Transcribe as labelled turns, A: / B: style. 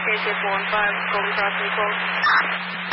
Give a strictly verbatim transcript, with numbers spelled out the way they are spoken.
A: K J four one five, Golden Crossing quote.